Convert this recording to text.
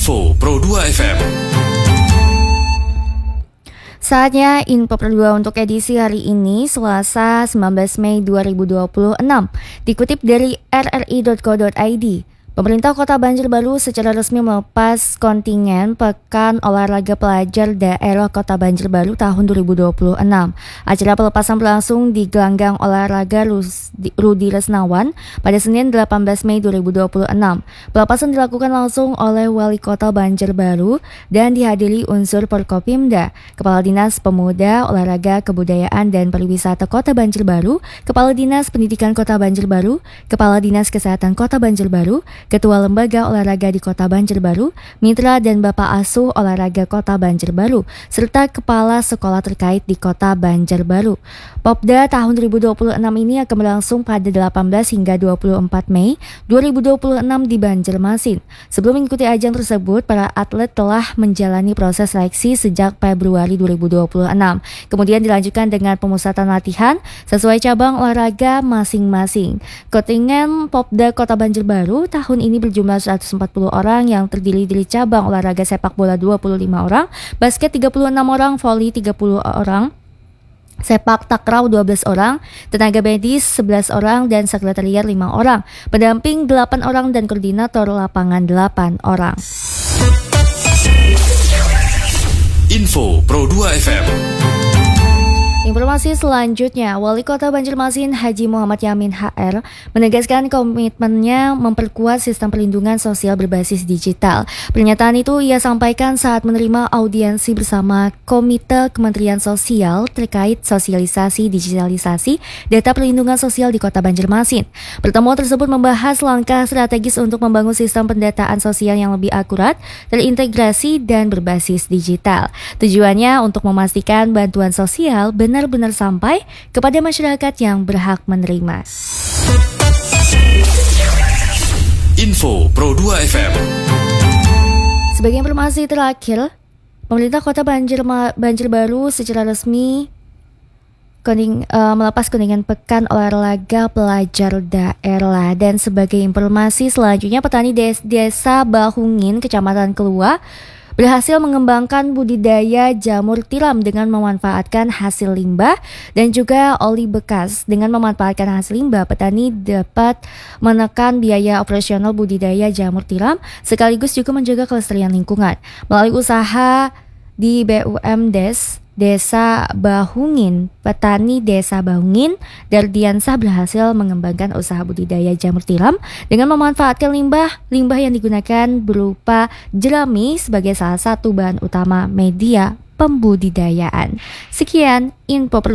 Info Pro 2 FM. Saatnya Info Pro 2 untuk edisi hari ini, Selasa 19 Mei 2026. Dikutip dari rri.co.id, pemerintah Kota Banjarbaru secara resmi melepas kontingen Pekan Olahraga Pelajar Daerah Kota Banjarbaru tahun 2026. Acara pelepasan berlangsung di Gelanggang Olahraga Rudi Resnawan pada Senin 18 Mei 2026. Pelepasan dilakukan langsung oleh Wali Kota Banjarbaru dan dihadiri unsur Forkopimda, Kepala Dinas Pemuda, Olahraga, Kebudayaan dan Pariwisata Kota Banjarbaru, Kepala Dinas Pendidikan Kota Banjarbaru, Kepala Dinas Kesehatan Kota Banjarbaru, Ketua Lembaga Olahraga di Kota Banjarbaru, Mitra dan Bapak Asuh Olahraga Kota Banjarbaru, serta Kepala Sekolah terkait di Kota Banjarbaru. Popda tahun 2026 ini akan berlangsung pada 18 hingga 24 Mei 2026 di Banjarmasin. Sebelum mengikuti ajang tersebut, para atlet telah menjalani proses seleksi sejak Februari 2026. Kemudian dilanjutkan dengan pemusatan latihan sesuai cabang olahraga masing-masing. Kontingen Popda Kota Banjarbaru tahun ini berjumlah 140 orang yang terdiri dari cabang olahraga sepak bola 25 orang, basket 36 orang, voli 30 orang, sepak takraw 12 orang, tenaga medis 11 orang, dan sekretariat 5 orang, pendamping 8 orang, dan koordinator lapangan 8 orang. Info Pro 2 FM. Informasi selanjutnya, Wali Kota Banjarmasin Haji Muhammad Yamin HR menegaskan komitmennya memperkuat sistem perlindungan sosial berbasis digital. Pernyataan itu ia sampaikan saat menerima audiensi bersama Komite Kementerian Sosial terkait sosialisasi digitalisasi data perlindungan sosial di Kota Banjarmasin. Pertemuan tersebut membahas langkah strategis untuk membangun sistem pendataan sosial yang lebih akurat, terintegrasi, dan berbasis digital. Tujuannya untuk memastikan bantuan sosial benar-benar sampai kepada masyarakat yang berhak menerima. Info Pro 2 FM. Sebagai informasi terakhir, pemerintah Kota Banjarbaru secara resmi melepas kontingen Pekan Olahraga Pelajar Daerah. Dan sebagai informasi selanjutnya, petani desa Bahungin, Kecamatan Kelua, berhasil mengembangkan budidaya jamur tiram dengan memanfaatkan hasil limbah dan juga oli bekas. Dengan memanfaatkan hasil limbah, petani dapat menekan biaya operasional budidaya jamur tiram sekaligus juga menjaga kelestarian lingkungan. Melalui usaha di BUMDes Desa Bahungin, petani Desa Bahungin Dardiansah berhasil mengembangkan usaha budidaya jamur tiram dengan memanfaatkan limbah yang digunakan berupa jerami sebagai salah satu bahan utama media pembudidayaan. Sekian info